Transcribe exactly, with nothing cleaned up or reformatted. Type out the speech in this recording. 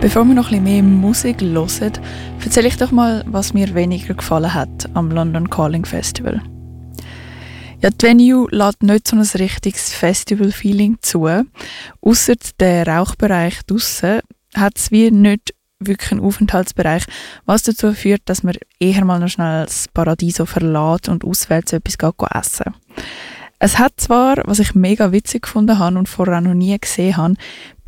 Bevor wir noch ein bisschen mehr Musik hören, erzähle ich doch mal, was mir weniger gefallen hat am London Calling Festival. Ja, die Venue lässt nicht so ein richtiges Festival-Feeling zu. Ausser der Rauchbereich draussen hat es wie nicht wirklich einen Aufenthaltsbereich, was dazu führt, dass man eher mal noch schnell das Paradiso verlässt und auswählt, so etwas geht essen. Es hat zwar, was ich mega witzig gefunden habe und vorher noch nie gesehen habe,